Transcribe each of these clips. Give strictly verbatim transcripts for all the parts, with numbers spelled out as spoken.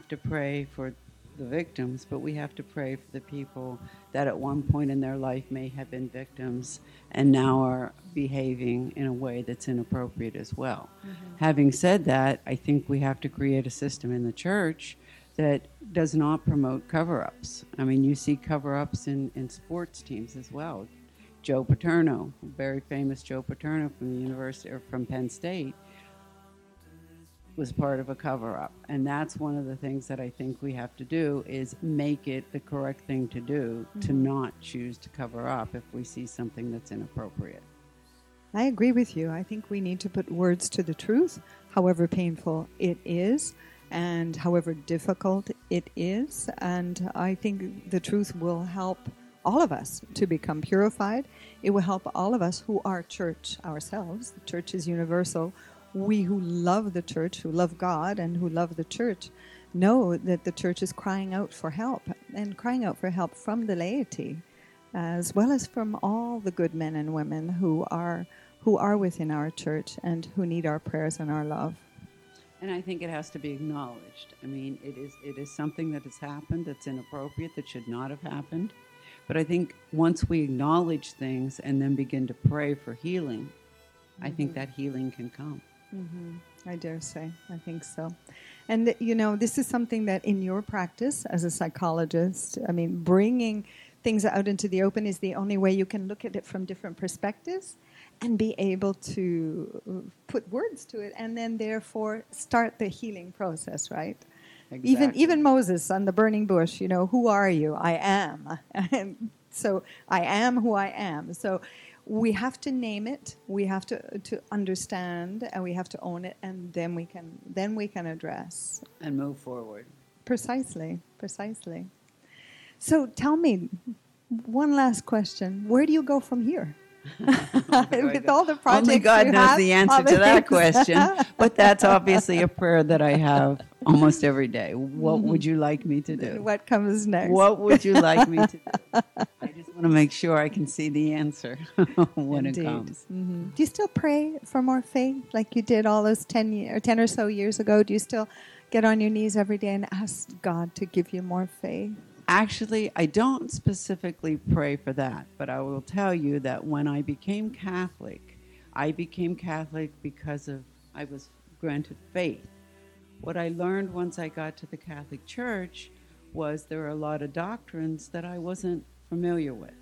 have to pray for the victims, but we have to pray for the people that at one point in their life may have been victims and now are behaving in a way that's inappropriate as well. Mm-hmm. Having said that, I think we have to create a system in the church that does not promote cover-ups. I mean, you see cover-ups in, in sports teams as well. Joe Paterno, very famous Joe Paterno from the University or from Penn State, was part of a cover-up. And that's one of the things that I think we have to do is make it the correct thing to do, mm-hmm. to not choose to cover up if we see something that's inappropriate. I agree with you. I think we need to put words to the truth, however painful it is and however difficult it is. And I think the truth will help all of us to become purified. It will help all of us who are church ourselves. The church is universal. We who love the church, who love God and who love the church, know that the church is crying out for help, and crying out for help from the laity, as well as from all the good men and women who are who are within our church and who need our prayers and our love. And I think it has to be acknowledged. I mean, it is it is something that has happened that's inappropriate, that should not have happened. But I think once we acknowledge things and then begin to pray for healing, mm-hmm. I think that healing can come. Mm-hmm. I dare say. I think so. And, you know, this is something that in your practice as a psychologist, I mean, bringing things out into the open is the only way you can look at it from different perspectives and be able to put words to it and then, therefore, start the healing process, right? Exactly. Even even Moses on the burning bush, you know, who are you? I am. And so I am who I am. So we have to name it, we have to to understand, and we have to own it, and then we can then we can address. And move forward. Precisely, precisely. So tell me, one last question. Where do you go from here? With all the projects Only God you knows have, the answer to that question, but that's obviously a prayer that I have almost every day. What mm-hmm. would you like me to do? What comes next? What would you like me to do? I just want to make sure I can see the answer when Indeed. It comes. Mm-hmm. Do you still pray for more faith like you did all those ten, year, or ten or so years ago? Do you still get on your knees every day and ask God to give you more faith? Actually, I don't specifically pray for that, but I will tell you that when I became Catholic, I became Catholic because of I was granted faith. What I learned once I got to the Catholic Church was there are a lot of doctrines that I wasn't familiar with,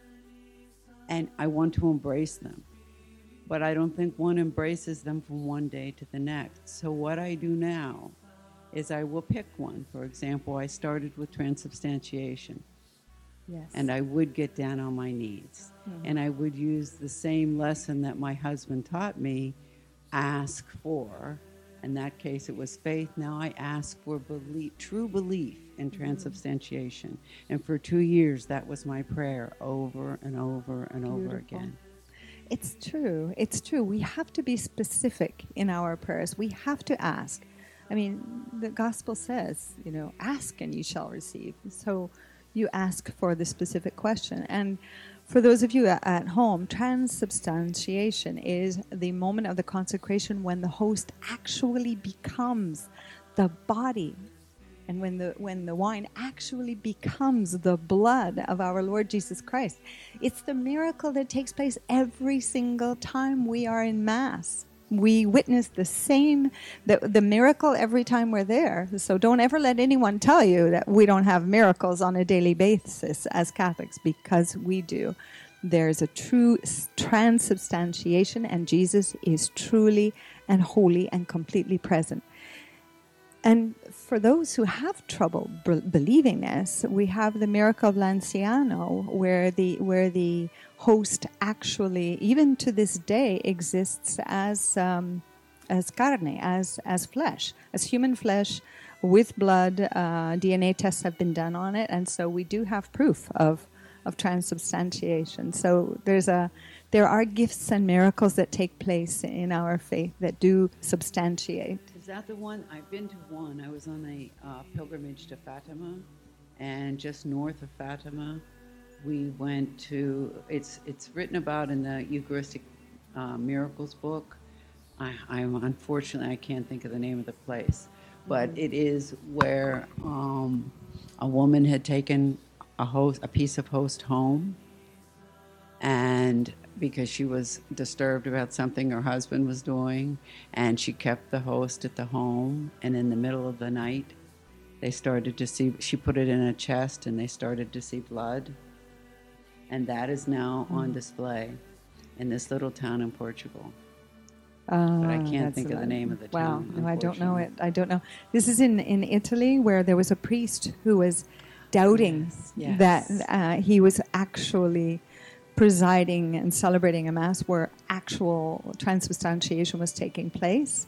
and I want to embrace them, but I don't think one embraces them from one day to the next. So what I do now is I will pick one. For example, I started with transubstantiation. Yes. And I would get down on my knees. Mm-hmm. And I would use the same lesson that my husband taught me, ask for. In that case, it was faith. Now I ask for belief, true belief in transubstantiation. Mm-hmm. And for two years, that was my prayer over and over and Beautiful. over again. It's true. It's true. We have to be specific in our prayers. We have to ask. I mean, the gospel says, you know, ask and you shall receive. So you ask for the specific question. And for those of you at home, transubstantiation is the moment of the consecration when the host actually becomes the body, and when the when the wine actually becomes the blood of our Lord Jesus Christ. It's the miracle that takes place every single time we are in Mass. We witness the same, the, the miracle every time we're there. So don't ever let anyone tell you that we don't have miracles on a daily basis as Catholics, because we do. There's a true transubstantiation, and Jesus is truly and wholly and completely present. And for those who have trouble b- believing this, we have the miracle of Lanciano, where the where the host actually, even to this day, exists as um, as carne, as as flesh, as human flesh with blood. Uh, D N A tests have been done on it, and so we do have proof of of transubstantiation. So there's a there are gifts and miracles that take place in our faith that do substantiate. Is that the one? I've been to one. I was on a uh, pilgrimage to Fatima, and just north of Fatima, we went to, it's it's written about in the Eucharistic uh, Miracles book. I, I'm unfortunately, I can't think of the name of the place. but it is where um, a woman had taken a host, a piece of host home, and because she was disturbed about something her husband was doing, and she kept the host at the home, and in the middle of the night, they started to see, she put it in a chest, and they started to see blood, and that is now on display in this little town in Portugal. Uh, But I can't think of the name of the wow. town, No, I don't know it. unfortunately. I don't know. This is in, in Italy, where there was a priest who was doubting Yes, yes. that uh, he was actually presiding and celebrating a mass where actual transubstantiation was taking place.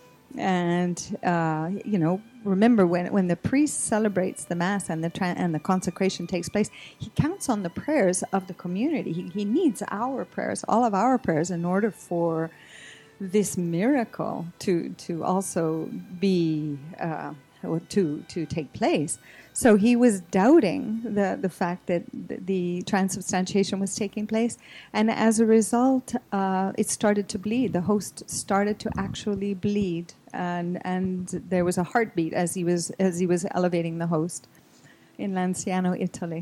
And uh, you know, remember when when the priest celebrates the mass and the tra- and the consecration takes place, he counts on the prayers of the community. He, he needs our prayers, all of our prayers, in order for this miracle to to also be uh, to to take place. So he was doubting the the fact that the, the transubstantiation was taking place, and as a result, uh, it started to bleed. The host started to actually bleed, and and there was a heartbeat as he was as he was elevating the host in Lanciano, Italy.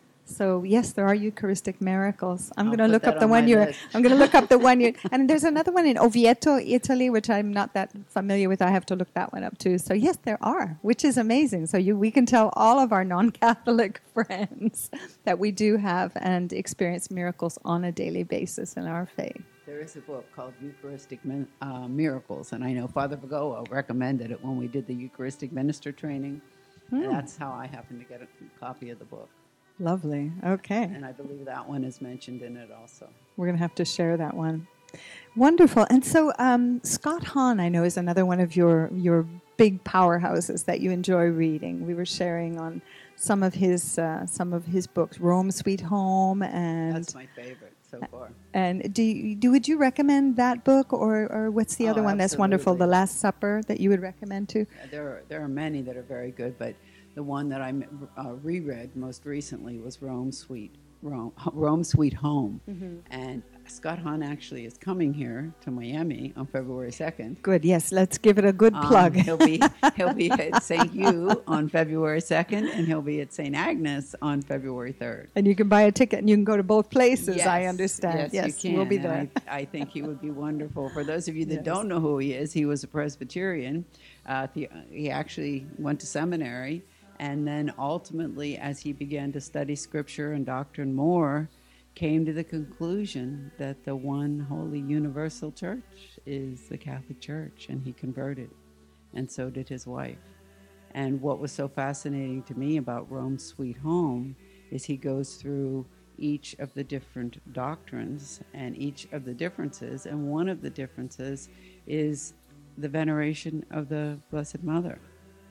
So yes, there are Eucharistic miracles. I'm I'll going to put look that up the on one my you're. list. I'm going to look up the one you. And there's another one in Oviedo, Italy, which I'm not that familiar with. I have to look that one up too. So yes, there are, which is amazing. So you, we can tell all of our non-Catholic friends that we do have and experience miracles on a daily basis in our faith. There is a book called Eucharistic Min- uh, Miracles, and I know Father Vagoa recommended it when we did the Eucharistic Minister training. Hmm. And that's how I happened to get a copy of the book. Lovely. Okay. And I believe that one is mentioned in it also. We're going to have to share that one. Wonderful. And so um, Scott Hahn, I know, is another one of your, your big powerhouses that you enjoy reading. We were sharing on some of his uh, some of his books, Rome, Sweet Home, and That's my favorite so far. and do you, do would you recommend that book, or, or what's the Oh, other one that's wonderful, absolutely. The Last Supper, that you would recommend too? There are, there are many that are very good, but the one that I uh, reread most recently was Rome Sweet Rome, Rome Sweet Home. Mm-hmm. And Scott Hahn actually is coming here to Miami on February second. Good. Yes, let's give it a good Um, plug. he'll be he'll be at Saint Hugh on February second, and he'll be at Saint Agnes on February third. And you can buy a ticket and you can go to both places, I Yes, understand. Yes, Yes, you can. we'll be And there. I, I think he would be wonderful. For those of you that Yes. don't know who he is, he was a Presbyterian. Uh, the, he actually went to seminary, and then ultimately, as he began to study Scripture and doctrine more, came to the conclusion that the one holy universal church is the Catholic Church, and he converted, and so did his wife. And what was so fascinating to me about Rome Sweet Home is he goes through each of the different doctrines and each of the differences, and one of the differences is the veneration of the Blessed Mother.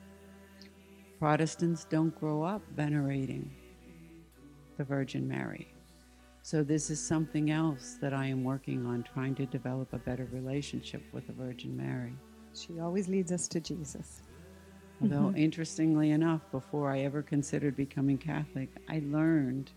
Protestants don't grow up venerating the Virgin Mary. So this is something else that I am working on, trying to develop a better relationship with the Virgin Mary. She always leads us to Jesus. Although, interestingly enough, before I ever considered becoming Catholic, I learned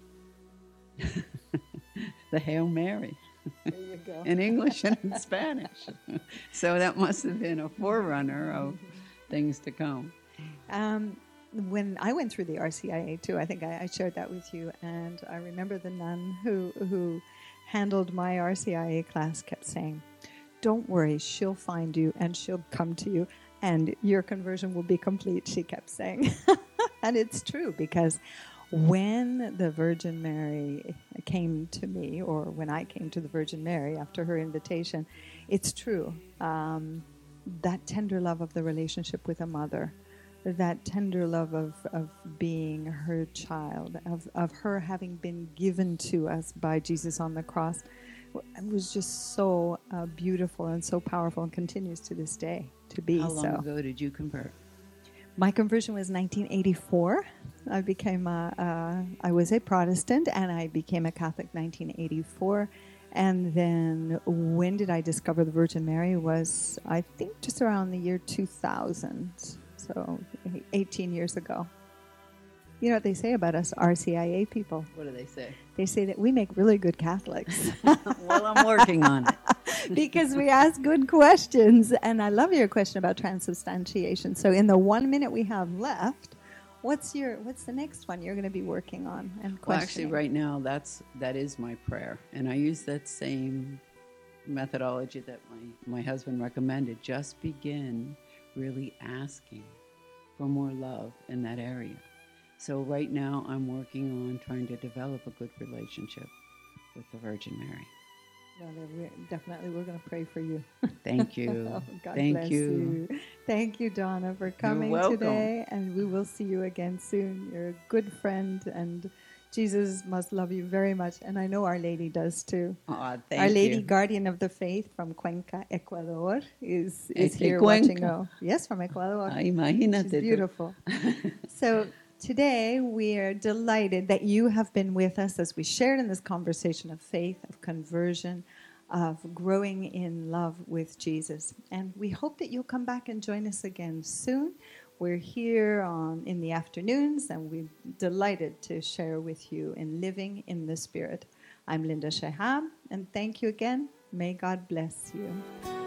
the Hail Mary There you go. in English and in Spanish. So that must have been a forerunner of things to come. Um, when I went through the R C I A too, I think I, I shared that with you, and I remember the nun who who handled my R C I A class kept saying, "Don't worry, she'll find you and she'll come to you, and your conversion will be complete." She kept saying, and it's true, because when the Virgin Mary came to me, or when I came to the Virgin Mary after her invitation, it's true. Um, that tender love of the relationship with a mother, that tender love of, of being her child, of, of her having been given to us by Jesus on the cross, it was just so uh, beautiful and so powerful, and continues to this day to be. How long so. ago did you convert? My conversion was nineteen eighty-four. I became a, uh, I was a Protestant, and I became a Catholic nineteen eighty-four. And then when did I discover the Virgin Mary was, I think, just around the year two thousand. So eighteen years ago. You know what they say about us R C I A people? What do they say? They say that we make really good Catholics. Well, I'm working on it. because we ask good questions. And I love your question about transubstantiation. So in the one minute we have left, what's your what's the next one you're going to be working on and Well, actually, questioning? right now, that's that is my prayer, and I use that same methodology that my my husband recommended. Just begin really asking for more love in that area. So right now, I'm working on trying to develop a good relationship with the Virgin Mary. No, no, we're, definitely, we're going to pray for you. Thank you. Oh, God Thank bless you. you. Thank you, Donna, for coming welcome. today. And we will see you again soon. You're a good friend, and Jesus must love you very much. And I know Our Lady does too. Aw, thank Our Lady, you. Guardian of the Faith from Cuenca, Ecuador, is, is Este here Cuenca. watching. Oh, yes, from Ecuador. Ah, imagínate She's tú. beautiful. So today we are delighted that you have been with us as we shared in this conversation of faith, of conversion, of growing in love with Jesus. And we hope that you'll come back and join us again soon. We're here on, in the afternoons, and we're delighted to share with you in Living in the Spirit. I'm Linda Shahab, and thank you again. May God bless you.